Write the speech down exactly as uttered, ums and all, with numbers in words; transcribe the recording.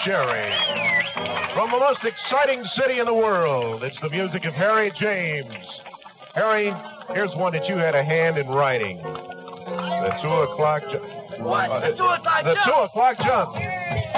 Cherry. From the most exciting city in the world, it's the music of Harry James. Harry, here's one that you had a hand in writing. The two o'clock jump. What? Uh, The two o'clock the jump? two o'clock jump.